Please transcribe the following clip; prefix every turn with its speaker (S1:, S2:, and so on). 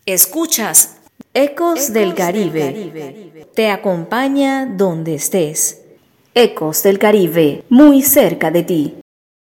S1: Escuchas Ecos del Caribe. Te acompaña donde estés. Ecos del Caribe, muy cerca de ti.